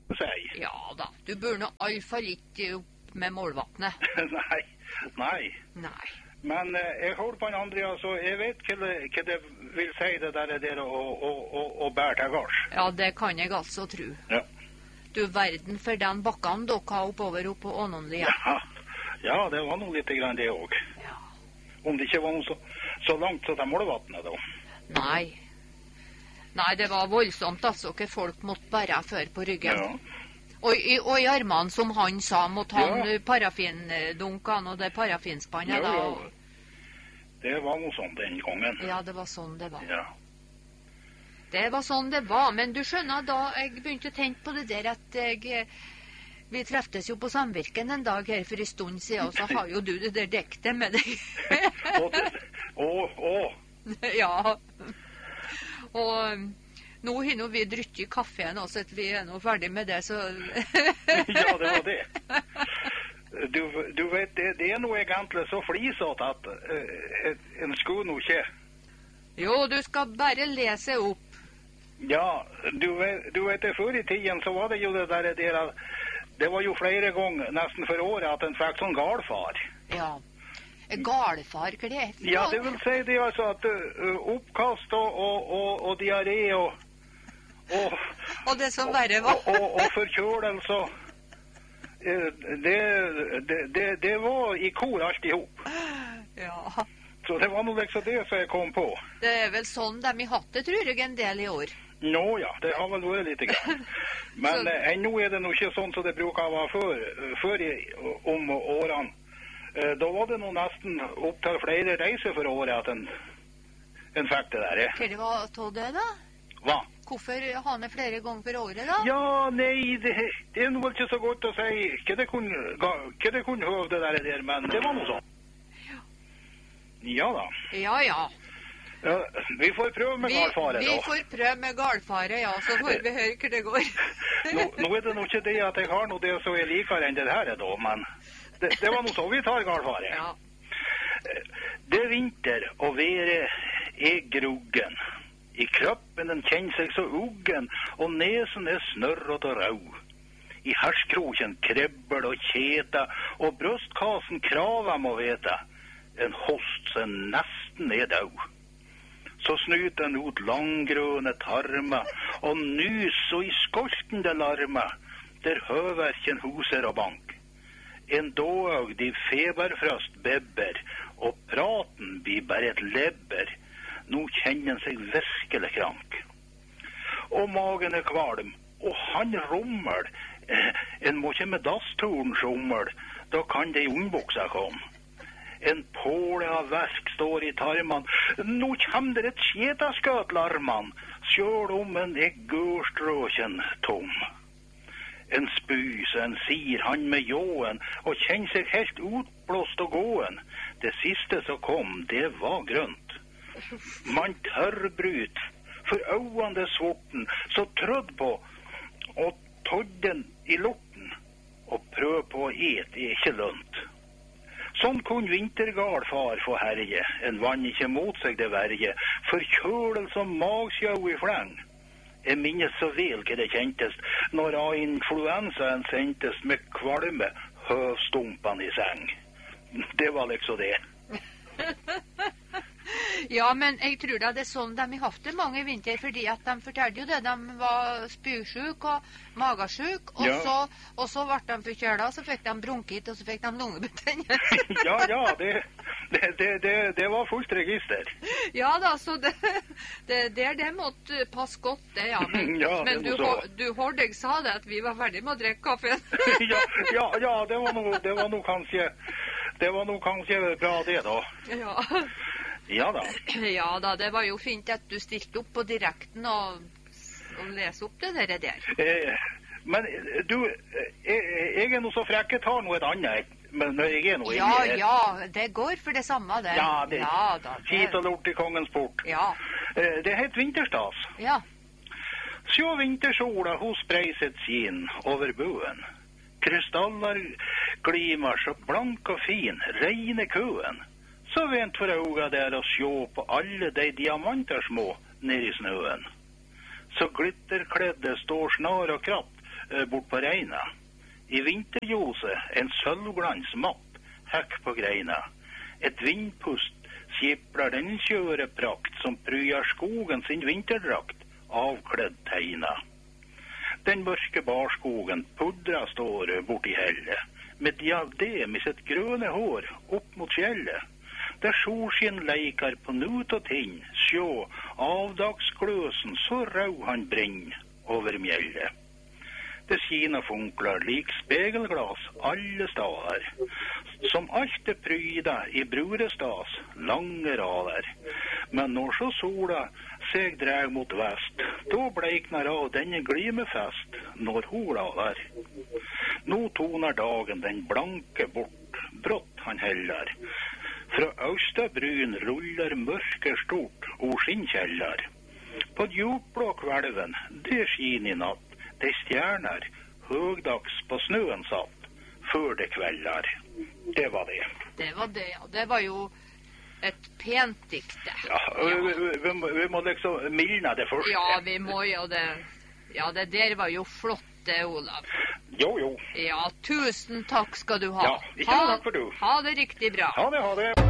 si. Ja da, du bør nå i alle fall ikke opp med målvattnet. Nei. Men jeg holder på en Andrea, så jeg vet hva det vil si det der å bære til gars. Ja, det kan jeg altså tro. Ja. Du verden for den bakken dere oppover opp på Ånånlia. Ja, det var noe litt grann det også. Ja. Om det ikke var noe så langt så til målvattnet da. Nei, det var voldsomt altså, hva folk måtte bære før på ryggen. Ja. Og i armene, som han sa, måtte han parafindunkene og det parafinspannet da. Ja. Det var noe sånn den gangen. Ja, det var sånn det var. Ja. Det var sånn det var, men du skjønner da, jeg begynte å tenke på det der at vi treftes jo på Samvirken en dag her for en stund siden, og så har jo du det der dektet med deg. Ja. Og nå har vi drukket kaffe nå, så vi nå ferdig med det, så... Ja, det var det. Du vet, det noe egentlig så flisete at en skulle nå ikke... Jo, du skal bare lese opp. Ja, du vet det, før i tiden så var det jo det der... Det var jo flere ganger, nesten for året, at en fikk sånn galfar. Ja. Galfar, hva det? Ja, det vil si det altså at oppkast og diaré og det som verre var. og forkjølelse. Det var i kor alt i hop. Ja. Så det var noe liksom det som jeg kom på. Det er vel sånn de har hatt det, tror jeg, en del i år. Nå ja, det har vel vært litt grann. Men ennå er det nå ikke sånn som det bruker å være før om årene. Da var det nå nesten opp til flere reiser for året at en fikk det der. Hva det var av det da? Hva? Hvorfor har han flere ganger for året da? Ja, nei, det er nå vel ikke så godt å si hva det kunne høve det der, men det var noe sånn. Ja da. Ja. Ja, vi får prøve med galfare da. Vi får prøve med galfare, ja, så får vi høre hva det går. Nå er det nok ikke det at jeg har noe det som jeg liker enn det her da, men det var noe så vi tar galfare. Ja. Det er vinter, og været er gruggen. I kroppen den kjenner seg så uggen, og nesen er snørret og rau. I herskroken krebbel og kjeta, og brøstkassen krava må veta. En host som nesten er dau. Så snuter den ut langgrønne tarmer, og nys og i skoltende larmer, der høverken huser og bank. En dåøgd i feberfrøst bebber, og praten blir bare et lebber. Nå kjenner han seg virkelig krank. Og magen er kvalm, og han rommel. En må ikke med dasstolen sjommel, da kan det i unnbuksa komme. En påle av verk står i tarman. Nå kommer det et skjetaskøt larman, sjøl om en er gørstrøkjen tom. En spys, en sier han med ljåen, og kjenner seg helt utblåst og gåen. Det siste som kom, det var grønt. Man tørrbryt, for øynene det sorten, så trødd på, og todden i lorten, og prøv på å et er ikke lønt. Sånn kunne vintergalfar få herje, en vann ikke mot seg det verje, forkjølelse og magsjau i fleng. Jeg minnes så vel hva det kjentes, når av influensaen sendtes med kvalme høvstumpene i seng. Det var liksom det. Ja, men jeg tror da det er sånn de har hatt det mange vinter, fordi at de fortalte jo det, de var spysjuk og magesjuk, og så ble de forkjølet, så fikk de bronkitt, og så fikk de lungebetennelse. Ja, det var fullt register. Ja da, så det måtte passe godt, det, ja. Men du hørte jeg sa det, at vi var ferdig med å drikke kaffen. Ja, det var noe kanskje bra det da. Ja da. Ja da, det var jo fint at du stilte opp på direkten og lese opp det der. Men du, jeg er noe så frekk, jeg tar noe et annet, men når jeg er noe inni her. Ja, det går for det samme, det. Ja, det skit og lort i kongens port. Ja. Det heter vinterstas. Ja. Sjå vintersola hos spreiset sin over buen. Krystaller glimer så blank og fin, reine køen. Så vent for auga der og sjå på alle de diamanter små ned i snøen. Så glitterkledde står snar og kratt, bort på reina. I vinterljose en sølvglans matt hekk på greina. Et vindpust skipler den kjøreprakt som pryar skogen sin vinterdrakt, avkledd teina. Den mørke barskogen pudra står bort i hellet, med diadem i sitt grønne hår opp mot fjellet. Der solskinn leikar på nut og tinn, sjå avdagsgløsen så rau han brinn over mjellet. Det skina funklar lik spegelglas alle stader, som alt er pryda i brurestads lange rader. Men når så sola seg dreg mot vest, då bleiknar av denne glimefest når hun lader. Nå tonar dagen den blanke bort, brått han heller. Fra Austabryn ruller mørke stort og skinnkjeller. På djupblå kvelven, det skin i natt, de stjerner høgdags på snøen satt, før det kvelder. Det var det. Det var det, ja. Det var jo et pent dikte. Ja, vi må liksom mildne det først. Ja, vi må jo det. Ja, det der var jo flott, Olav. Jo. Ja, tusen takk skal du ha. Ja, ikke takk for du. Ha det riktig bra. Ha det.